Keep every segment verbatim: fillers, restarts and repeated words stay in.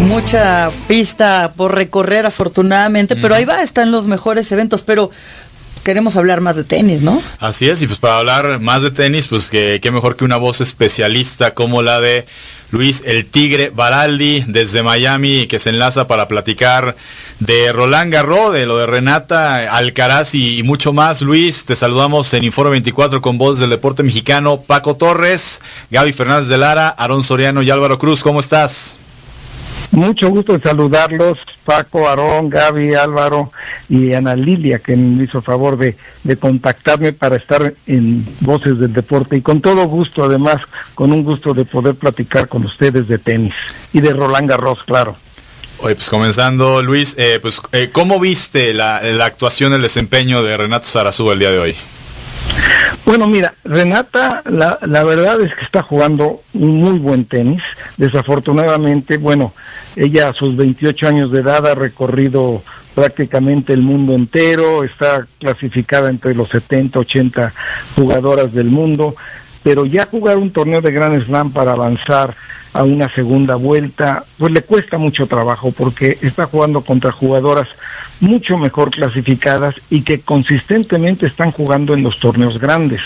mucha pista por recorrer afortunadamente, mm. pero ahí va, están los mejores eventos, pero queremos hablar más de tenis, ¿no? Así es, y pues para hablar más de tenis, pues que qué mejor que una voz especialista como la de Luis el Tigre Baraldi desde Miami, que se enlaza para platicar de Roland Garros, de lo de Renata Alcaraz y, y mucho más. Luis, te saludamos en Informe veinticuatro con voz del deporte mexicano, Paco Torres, Gaby Fernández de Lara, Aarón Soriano y Álvaro Cruz. ¿Cómo estás? Mucho gusto de saludarlos, Paco, Aarón, Gaby, Álvaro y Ana Lilia, que me hizo favor de, de contactarme para estar en Voces del Deporte, y con todo gusto, además, con un gusto de poder platicar con ustedes de tenis y de Roland Garros, claro. Oye, pues comenzando, Luis, eh, pues eh, ¿cómo viste la, la actuación, el desempeño de Renata Zarazúa el día de hoy? Bueno, mira, Renata, la, la verdad es que está jugando un muy buen tenis. Desafortunadamente, bueno, ella a sus veintiocho años de edad ha recorrido prácticamente el mundo entero, está clasificada entre los setenta, ochenta jugadoras del mundo, pero ya jugar un torneo de Grand Slam para avanzar a una segunda vuelta, pues le cuesta mucho trabajo, porque está jugando contra jugadoras mucho mejor clasificadas y que consistentemente están jugando en los torneos grandes.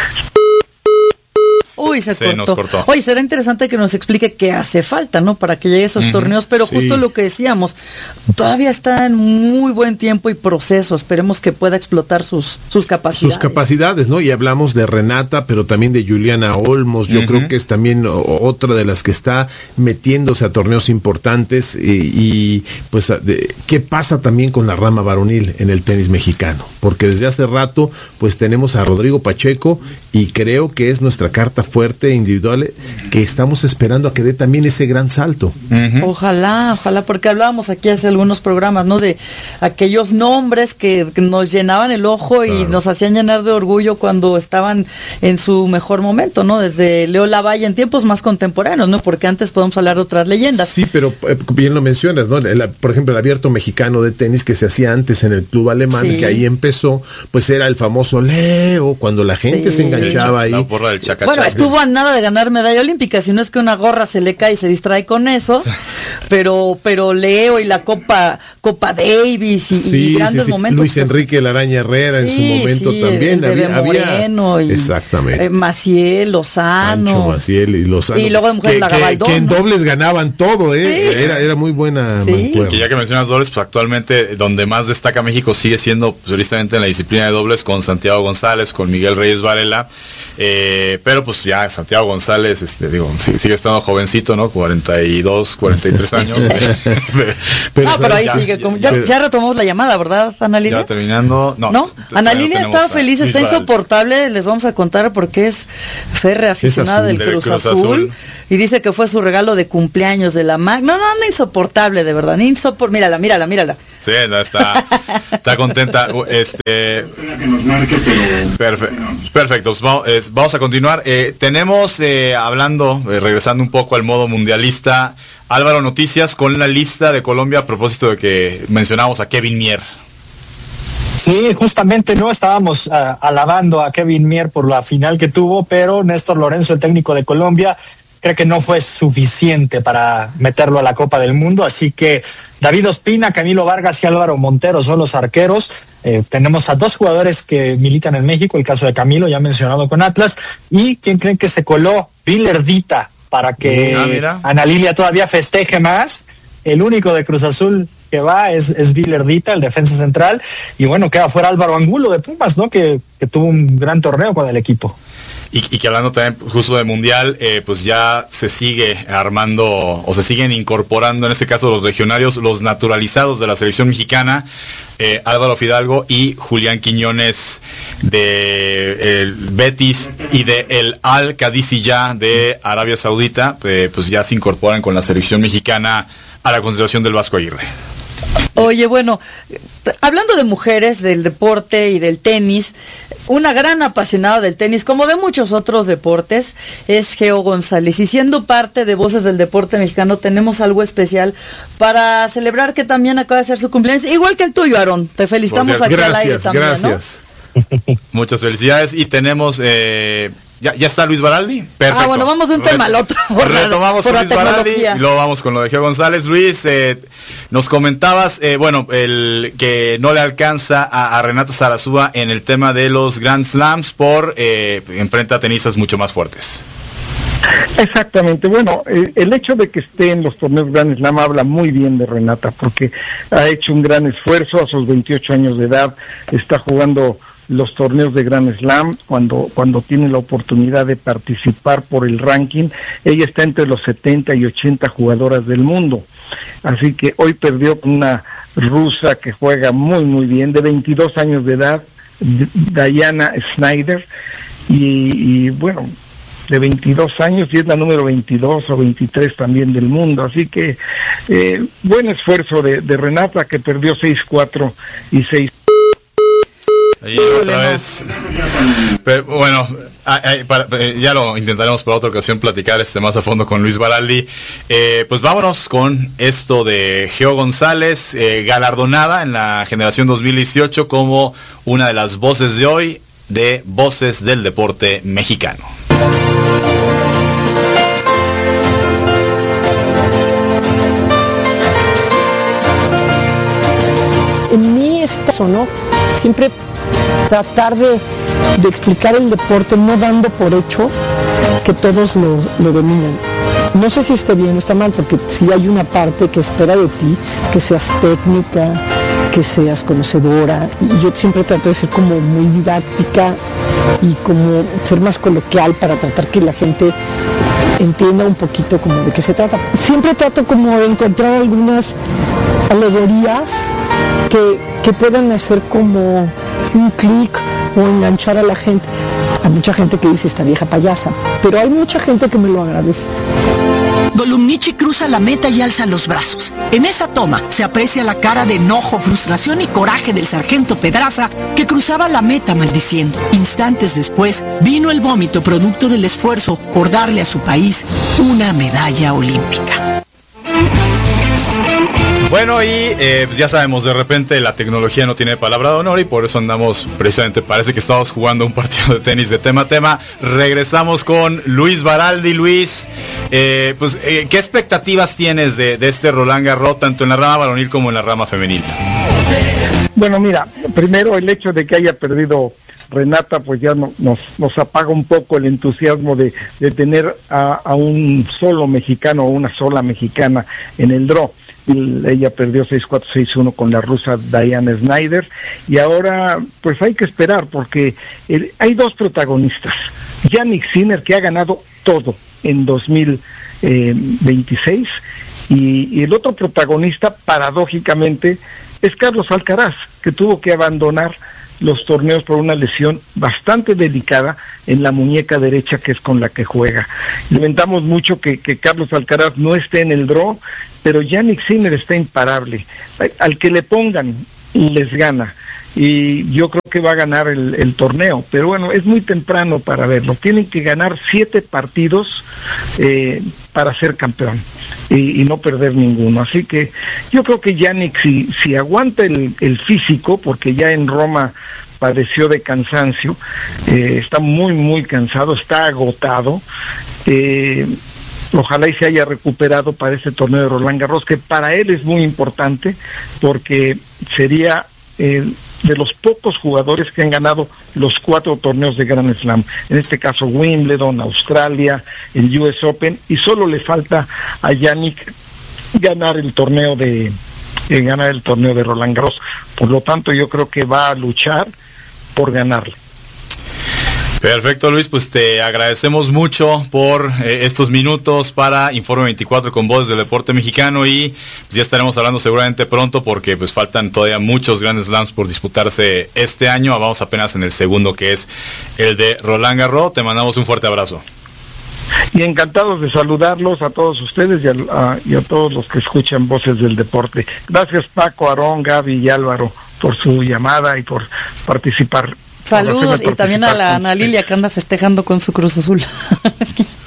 Uy, se, se cortó. nos cortó. Oye, será interesante que nos explique qué hace falta, ¿no? Para que llegue a esos uh-huh, torneos, pero sí. Justo lo que decíamos, todavía está en muy buen tiempo y proceso, esperemos que pueda explotar sus, sus capacidades. Sus capacidades, ¿no? Y hablamos de Renata, pero también de Juliana Olmos, yo uh-huh. creo que es también otra de las que está metiéndose a torneos importantes, y, y pues, de, ¿qué pasa también con la rama varonil en el tenis mexicano? Porque desde hace rato, pues tenemos a Rodrigo Pacheco, y creo que es nuestra carta fuerte individual, que estamos esperando a que dé también ese gran salto. Uh-huh. Ojalá, ojalá, porque hablábamos aquí hace algunos programas, ¿no? De aquellos nombres que, que nos llenaban el ojo y claro. nos hacían llenar de orgullo cuando estaban en su mejor momento, ¿no? Desde Leo Lavalle en tiempos más contemporáneos, ¿no? Porque antes podemos hablar de otras leyendas. Sí, pero eh, bien lo mencionas, ¿no? El, por ejemplo, el Abierto Mexicano de tenis que se hacía antes en el Club Alemán, sí. que ahí empezó, pues era el famoso Leo, cuando la gente sí. se enganchaba el, ahí. La porra del chaca bueno, chaca. Estuvo a nada de ganar medalla olímpica, si no es que una gorra se le cae y se distrae con eso, pero pero Leo y la Copa Copa Davis y, sí, y grandes sí, sí. momentos. Luis Enrique Laraña Herrera sí, en su momento sí, también. El había, Moreno había... y exactamente. Eh, Maciel, Lozano. Pancho Maciel y Lozano. Y luego de mujeres que, la Gabaldón, que, que en ¿no? dobles ganaban todo, ¿eh? Sí. Era, era muy buena sí. mancuerna. Que ya que mencionas dobles, pues actualmente donde más destaca México sigue siendo pues, precisamente en la disciplina de dobles con Santiago González, con Miguel Reyes Varela. Eh, pero pues ya Santiago González, este digo, sí, sigue estando jovencito, ¿no? cuarenta y dos, cuarenta y tres años. pero, no, pero ahí ya, sigue. Como, ya, pero, ya retomamos la llamada, ¿verdad, Ana Lilia? Ya terminando. No, ¿No? Ana Lilia está feliz, está insoportable. Les vamos a contar porque es férrea aficionada del Cruz, Cruz Azul, Azul. Y dice que fue su regalo de cumpleaños de la M A C. No, no, anda insoportable, de verdad. Ni insopor... Mírala, mírala, mírala. Sí, no, está, está contenta. Este, perfecto, perfecto. Pues vamos, eh, vamos a continuar. Eh, tenemos, eh, hablando, eh, regresando un poco al modo mundialista, Álvaro, noticias con la lista de Colombia a propósito de que mencionamos a Kevin Mier. Sí, justamente no estábamos uh, alabando a Kevin Mier por la final que tuvo, pero Néstor Lorenzo, el técnico de Colombia, cree que no fue suficiente para meterlo a la Copa del Mundo, así que David Ospina, Camilo Vargas y Álvaro Montero son los arqueros. Eh, tenemos a dos jugadores que militan en México, el caso de Camilo, ya mencionado con Atlas, y ¿quién creen que se coló? Villardita, para que ah, Ana Lilia todavía festeje más. El único de Cruz Azul que va es, es Villardita, el defensa central, y bueno, queda fuera Álvaro Angulo de Pumas, ¿no? Que, que tuvo un gran torneo con el equipo. Y, y que hablando también justo de mundial, eh, pues ya se sigue armando o se siguen incorporando, en este caso los legionarios, los naturalizados de la selección mexicana, eh, Álvaro Fidalgo y Julián Quiñones de el Betis y de el Al Qadisiyah de Arabia Saudita, eh, pues ya se incorporan con la selección mexicana a la concentración del Vasco Aguirre. Oye, bueno, hablando de mujeres, del deporte y del tenis, una gran apasionada del tenis, como de muchos otros deportes, es Geo González. Y siendo parte de Voces del Deporte Mexicano, tenemos algo especial para celebrar que también acaba de ser su cumpleaños, igual que el tuyo, Aarón. Te felicitamos aquí gracias, al aire también, gracias. ¿no? Muchas felicidades. Y tenemos, eh, ya, ya está Luis Baraldi. Perfecto. Ah, bueno, vamos de un tema al otro. Retomamos con Luis Baraldi y luego vamos con lo de Geo González. Luis, eh, nos comentabas, eh, bueno, el que no le alcanza a, a Renata Zarazúa en el tema de los Grand Slams por eh, enfrenta a tenistas mucho más fuertes. Exactamente, bueno, eh, el hecho de que esté en los torneos Grand Slam habla muy bien de Renata, porque ha hecho un gran esfuerzo a sus veintiocho años de edad, está jugando los torneos de Grand Slam cuando, cuando tiene la oportunidad de participar por el ranking. Ella está entre los setenta y ochenta jugadoras del mundo, así que hoy perdió con una rusa que juega muy muy bien, de veintidós años de edad, Diana Snyder, y, y bueno, de veintidós años, y es la número veintidós o veintitrés también del mundo, así que eh, buen esfuerzo de, de Renata, que perdió seis cuatro y seis. Y otra vez, pero, bueno, ay, para, ya lo intentaremos para otra ocasión platicar este más a fondo con Luis Baraldi. Eh, pues vámonos con esto de Geo González, eh, galardonada en la generación dos mil dieciocho como una de las voces de hoy, de Voces del Deporte Mexicano. En mí está eso, ¿no? Siempre tratar de, de explicar el deporte, no dando por hecho que todos lo, lo dominan. No sé si esté bien o está mal, porque sí hay una parte que espera de ti que seas técnica, que seas conocedora. Yo siempre trato de ser como muy didáctica y como ser más coloquial para tratar que la gente entienda un poquito como de qué se trata. Siempre trato como de encontrar algunas alegorías que, que puedan hacer como un clic o enganchar a la gente. Hay mucha gente que dice esta vieja payasa, pero hay mucha gente que me lo agradece. Golumnichi cruza la meta y alza los brazos. En esa toma se aprecia la cara de enojo, frustración y coraje del sargento Pedraza, que cruzaba la meta maldiciendo. Instantes después vino el vómito producto del esfuerzo por darle a su país una medalla olímpica. Bueno, y eh, pues ya sabemos, de repente la tecnología no tiene palabra de honor y por eso andamos, precisamente, parece que estamos jugando un partido de tenis de tema a tema. Regresamos con Luis Baraldi. Luis, eh, pues, eh, ¿qué expectativas tienes de, de este Roland Garros, tanto en la rama varonil como en la rama femenil? Bueno, mira, primero el hecho de que haya perdido Renata, pues ya no, nos, nos apaga un poco el entusiasmo de, de tener a, a un solo mexicano o una sola mexicana en el draw. Ella perdió seis cuatro, seis uno con la rusa Diana Snyder, y ahora pues hay que esperar, porque el, hay dos protagonistas. Jannik Sinner, que ha ganado todo en dos mil veintiséis, y, y el otro protagonista, paradójicamente, es Carlos Alcaraz, que tuvo que abandonar los torneos por una lesión bastante delicada en la muñeca derecha, que es con la que juega. Lamentamos mucho que, que Carlos Alcaraz no esté en el draw, pero Jannik Sinner está imparable. Al que le pongan, les gana. Y yo creo que va a ganar el, el torneo, pero bueno, es muy temprano para verlo. Tienen que ganar siete partidos eh, para ser campeón y, y no perder ninguno. Así que yo creo que Jannik, si, si aguanta el, el físico, porque ya en Roma padeció de cansancio, eh, está muy muy cansado, está agotado, eh, ojalá y se haya recuperado para este torneo de Roland Garros, que para él es muy importante, porque sería eh, de los pocos jugadores que han ganado los cuatro torneos de Grand Slam, en este caso Wimbledon, Australia, el U S Open, y solo le falta a Jannik ganar el torneo de eh, ganar el torneo de Roland Garros. Por lo tanto, yo creo que va a luchar por ganarlo. Perfecto, Luis, pues te agradecemos mucho por eh, estos minutos para Informe veinticuatro con Voces del Deporte Mexicano, y pues, ya estaremos hablando seguramente pronto, porque pues faltan todavía muchos Grand Slams por disputarse este año. Vamos apenas en el segundo, que es el de Roland Garros. Te mandamos un fuerte abrazo. Y encantados de saludarlos a todos ustedes y a, a, y a todos los que escuchan Voces del Deporte. Gracias, Paco, Aarón, Gaby y Álvaro, por su llamada y por participar. Saludos, y también a la Ana Lilia, que anda festejando con su Cruz Azul.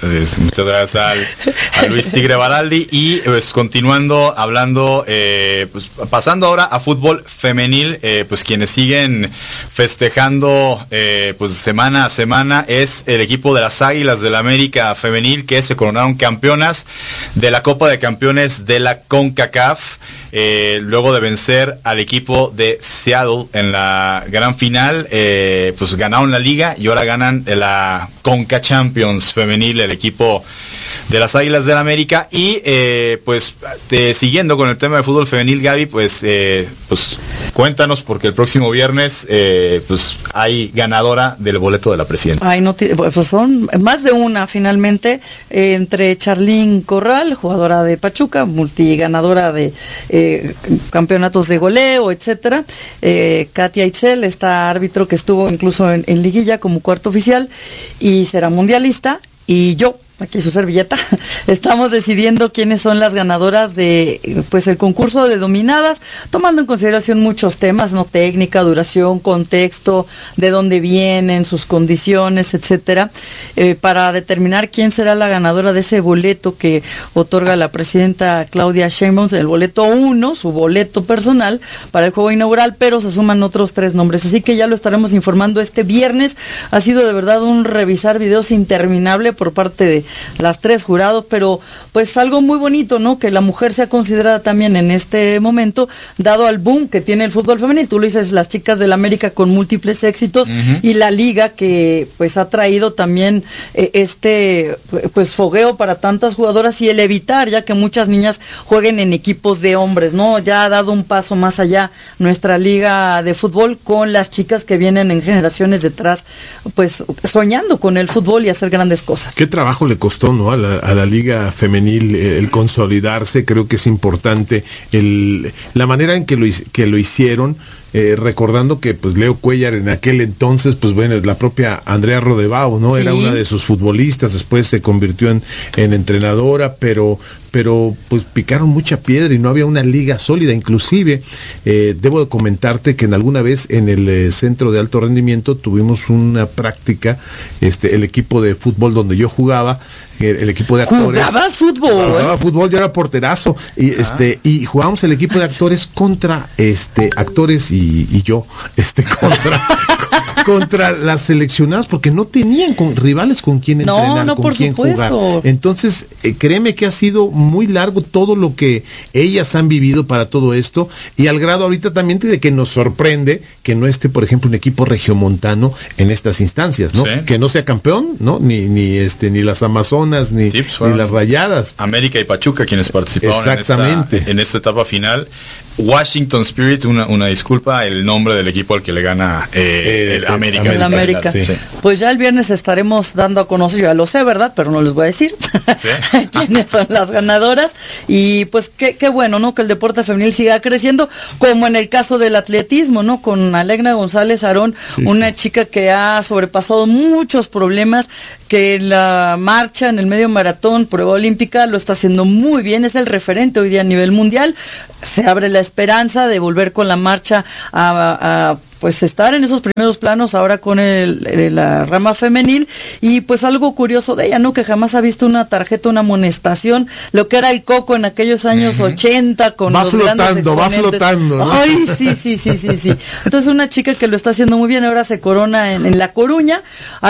Muchas gracias al, a Luis Tigre Baraldi. Y pues continuando hablando, eh, pues pasando ahora a fútbol femenil, eh, pues quienes siguen festejando eh, pues semana a semana es el equipo de las Águilas del América femenil, que se coronaron campeonas de la Copa de Campeones de la CONCACAF. Eh, luego de vencer al equipo de Seattle en la gran final, eh, pues ganaron la liga y ahora ganan la Conca Champions femenil, el equipo de las Águilas del América. Y eh, pues eh, siguiendo con el tema de fútbol femenil, Gaby, pues eh, pues cuéntanos, porque el próximo viernes eh, pues hay ganadora del boleto de la presidenta. Ay, no te, pues son más de una finalmente, eh, entre Charlín Corral, jugadora de Pachuca, multiganadora de eh, campeonatos de goleo, etcétera, eh, Katia Itzel, esta árbitro que estuvo incluso en, en liguilla como cuarto oficial y será mundialista, y yo, aquí su servilleta, estamos decidiendo quiénes son las ganadoras de pues el concurso de dominadas, tomando en consideración muchos temas, no técnica, duración, contexto, de dónde vienen, sus condiciones, etcétera, eh, para determinar quién será la ganadora de ese boleto que otorga la presidenta Claudia Sheinbaum, el boleto uno, su boleto personal para el juego inaugural, pero se suman otros tres nombres, así que ya lo estaremos informando este viernes. Ha sido de verdad un revisar videos interminable por parte de las tres jurados, pero pues algo muy bonito, ¿no? Que la mujer sea considerada también en este momento, dado al boom que tiene el fútbol femenil. Tú lo dices, las chicas del América con múltiples éxitos, uh-huh, y la liga que pues ha traído también eh, este pues fogueo para tantas jugadoras, y el evitar ya que muchas niñas jueguen en equipos de hombres, ¿no? Ya ha dado un paso más allá nuestra liga de fútbol con las chicas que vienen en generaciones detrás, pues soñando con el fútbol y hacer grandes cosas. ¿Qué trabajo le costó, no, a la, a la liga femenil el, el consolidarse? Creo que es importante el, la manera en que lo, que lo hicieron, eh, recordando que pues Leo Cuellar en aquel entonces, pues bueno, la propia Andrea Rodebao, ¿no? Sí. Era una de sus futbolistas, después se convirtió en, en entrenadora, pero pero pues picaron mucha piedra y no había una liga sólida. Inclusive eh, debo de comentarte que en alguna vez en el eh, centro de alto rendimiento tuvimos una práctica, este el equipo de fútbol donde yo jugaba, el, el equipo de actores. ¿Jugabas fútbol? Jugaba fútbol, yo era porterazo y ah. este y jugábamos el equipo de actores contra este actores y, y yo este contra contra las seleccionadas, porque no tenían con, rivales con quien entrenar, no, no, con por quien supuesto. jugar. Entonces, eh, créeme que ha sido muy largo todo lo que ellas han vivido para todo esto, y al grado ahorita también de que nos sorprende que no esté, por ejemplo, un equipo regiomontano en estas instancias, ¿no? Sí. Que no sea campeón, ¿no? Ni ni este ni las Amazonas ni, sí, pues, ni las Rayadas. América y Pachuca quienes participaron Exactamente. En, esta, en esta etapa final. Washington Spirit, una, una disculpa, el nombre del equipo al que le gana eh, eh, el América. El América. Sí. Pues ya el viernes estaremos dando a conocer, yo ya lo sé, ¿verdad? Pero no les voy a decir ¿Sí? quiénes son las ganadoras. Y pues qué, qué bueno, ¿no? Que el deporte femenil siga creciendo, como en el caso del atletismo, ¿no? Con Alegna González Arón, sí, una sí. chica que ha sobrepasado muchos problemas, que en la marcha, en el medio maratón, prueba olímpica, lo está haciendo muy bien, es el referente hoy día a nivel mundial. Se abre la esperanza de volver con la marcha a, a pues estar en esos primeros planos ahora con el, el, la rama femenil. Y pues algo curioso de ella, ¿no? Que jamás ha visto una tarjeta, una amonestación, lo que era el Coco en aquellos años uh-huh. ochenta con va los flotando, grandes exponentes. Va flotando, ¿no? Ay, sí, sí, sí, sí, sí. Entonces una chica que lo está haciendo muy bien, ahora se corona en, en La Coruña.